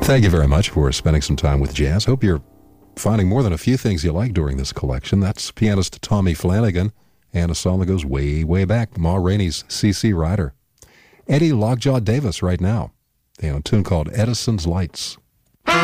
Thank you very much for spending some time with jazz. Hope you're finding more than a few things you like during this collection. That's pianist Tommy Flanagan and a song that goes way, way back, Ma Rainey's C.C. Rider. Eddie Lockjaw Davis right now. They have a tune called Edison's Lights.